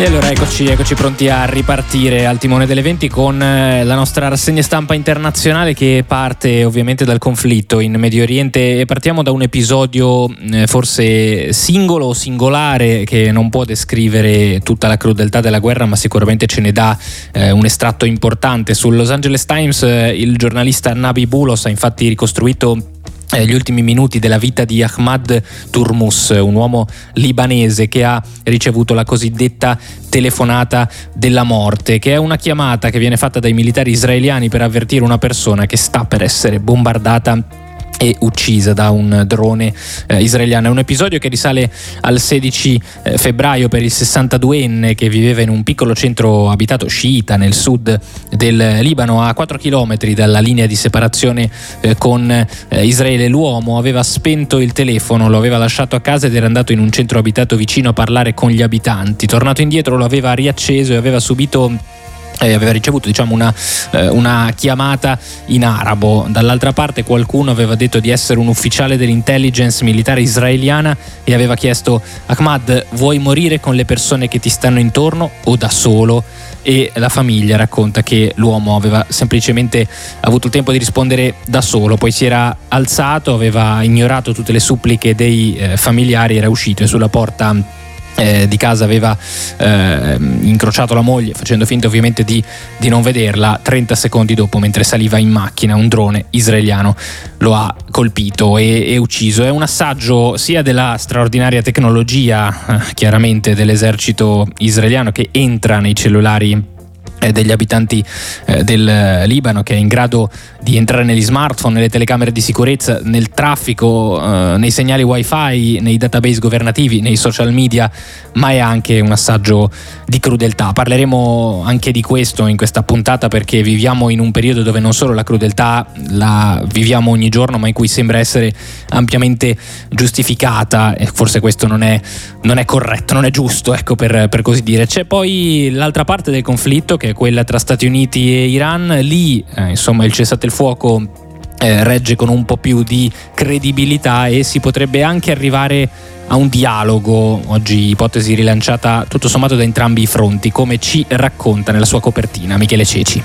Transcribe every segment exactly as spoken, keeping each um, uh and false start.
E allora eccoci, eccoci pronti a ripartire al timone dell'eventi con la nostra rassegna stampa internazionale che parte ovviamente dal conflitto in Medio Oriente e partiamo da un episodio eh, forse singolo o singolare che non può descrivere tutta la crudeltà della guerra, ma sicuramente ce ne dà eh, un estratto importante. Sul Los Angeles Times eh, il giornalista Nabi Boulos ha infatti ricostruito gli ultimi minuti della vita di Ahmad Turmus, un uomo libanese che ha ricevuto la cosiddetta telefonata della morte, che è una chiamata che viene fatta dai militari israeliani per avvertire una persona che sta per essere bombardata e uccisa da un drone eh, israeliano. È un episodio che risale al sedici eh, febbraio per il sessantaduenne che viveva in un piccolo centro abitato sciita nel sud del Libano, a quattro chilometri dalla linea di separazione eh, con eh, Israele. L'uomo aveva spento il telefono, lo aveva lasciato a casa ed era andato in un centro abitato vicino a parlare con gli abitanti. Tornato indietro lo aveva riacceso e aveva subito Eh, aveva ricevuto diciamo una, eh, una chiamata in arabo. Dall'altra parte qualcuno aveva detto di essere un ufficiale dell'intelligence militare israeliana e aveva chiesto: Ahmad, vuoi morire con le persone che ti stanno intorno o da solo? E la famiglia racconta che l'uomo aveva semplicemente avuto il tempo di rispondere da solo, poi si era alzato, aveva ignorato tutte le suppliche dei eh, familiari, era uscito e sulla porta Eh, di casa aveva eh, incrociato la moglie, facendo finta ovviamente di, di non vederla. trenta secondi dopo, mentre saliva in macchina, un drone israeliano lo ha colpito e, e ucciso. È un assaggio sia della straordinaria tecnologia eh, chiaramente dell'esercito israeliano, che entra nei cellulari degli abitanti eh, del Libano, che è in grado di entrare negli smartphone, nelle telecamere di sicurezza, nel traffico, eh, nei segnali wifi, nei database governativi, nei social media, ma è anche un assaggio di crudeltà. Parleremo anche di questo in questa puntata, perché viviamo in un periodo dove non solo la crudeltà la viviamo ogni giorno, ma in cui sembra essere ampiamente giustificata, e forse questo non è, non è corretto, non è giusto, ecco, per, per così dire. C'è poi l'altra parte del conflitto, che è quella tra Stati Uniti e Iran. Lì eh, insomma il cessate il fuoco eh, regge con un po' più di credibilità e si potrebbe anche arrivare a un dialogo. Oggi ipotesi rilanciata tutto sommato da entrambi i fronti, come ci racconta nella sua copertina Michele Ceci.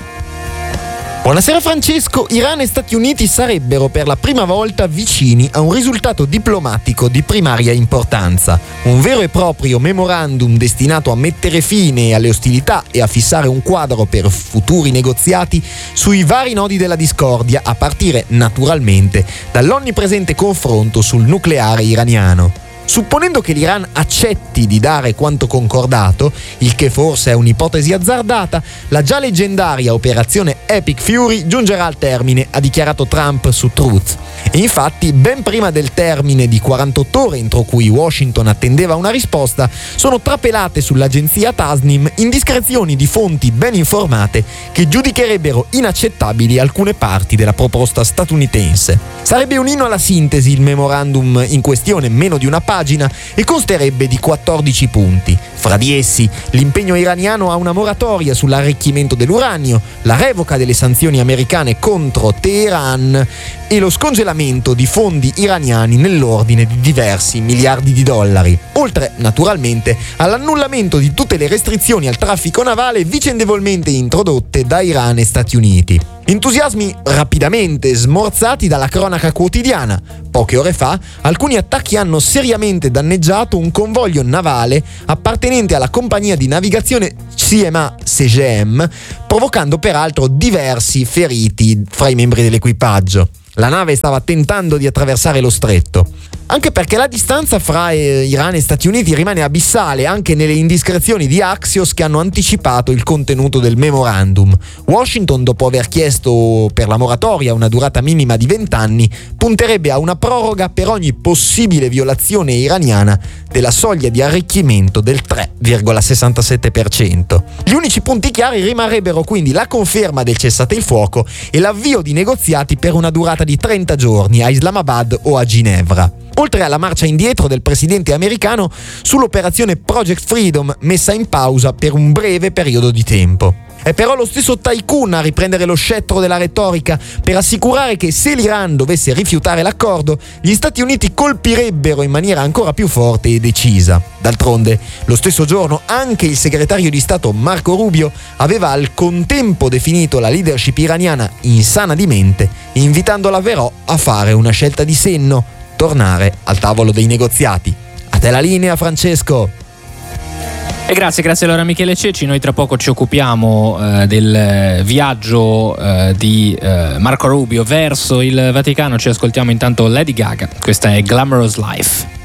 Buonasera Francesco. Iran e Stati Uniti sarebbero per la prima volta vicini a un risultato diplomatico di primaria importanza. Un vero e proprio memorandum destinato a mettere fine alle ostilità e a fissare un quadro per futuri negoziati sui vari nodi della discordia, a partire naturalmente dall'onnipresente confronto sul nucleare iraniano. Supponendo che l'Iran accetti di dare quanto concordato, il che forse è un'ipotesi azzardata, la già leggendaria operazione Epic Fury giungerà al termine, ha dichiarato Trump su Truth. E infatti, ben prima del termine di quarantotto ore entro cui Washington attendeva una risposta, sono trapelate sull'agenzia Tasnim indiscrezioni di fonti ben informate che giudicherebbero inaccettabili alcune parti della proposta statunitense. Sarebbe un inno alla sintesi il memorandum in questione, meno di una pagina, e consterebbe di quattordici punti. Fra di essi l'impegno iraniano a una moratoria sull'arricchimento dell'uranio, la revoca delle sanzioni americane contro Teheran e lo scongelamento di fondi iraniani nell'ordine di diversi miliardi di dollari, oltre naturalmente all'annullamento di tutte le restrizioni al traffico navale vicendevolmente introdotte da Iran e Stati Uniti. Entusiasmi rapidamente smorzati dalla cronaca quotidiana. Poche ore fa, alcuni attacchi hanno seriamente danneggiato un convoglio navale appartenente alla compagnia di navigazione C M A S G M, provocando peraltro diversi feriti fra i membri dell'equipaggio. La nave stava tentando di attraversare lo stretto. Anche perché la distanza fra eh, Iran e Stati Uniti rimane abissale anche nelle indiscrezioni di Axios che hanno anticipato il contenuto del memorandum. Washington, dopo aver chiesto per la moratoria una durata minima di vent'anni, punterebbe a una proroga per ogni possibile violazione iraniana della soglia di arricchimento del tre virgola sessantasette per cento. Gli unici punti chiari rimarrebbero quindi la conferma del cessate il fuoco e l'avvio di negoziati per una durata di trenta giorni a Islamabad o a Ginevra, oltre alla marcia indietro del presidente americano sull'operazione Project Freedom, messa in pausa per un breve periodo di tempo. È però lo stesso Tycoon a riprendere lo scettro della retorica per assicurare che se l'Iran dovesse rifiutare l'accordo, gli Stati Uniti colpirebbero in maniera ancora più forte e decisa. D'altronde, lo stesso giorno anche il segretario di Stato Marco Rubio aveva al contempo definito la leadership iraniana insana di mente, invitandola però a fare una scelta di senno, tornare al tavolo dei negoziati. A te la linea, Francesco. E grazie, grazie allora Michele Ceci. Noi tra poco ci occupiamo eh, del viaggio eh, di eh, Marco Rubio verso il Vaticano. Ci ascoltiamo intanto Lady Gaga. Questa è Glamorous Life.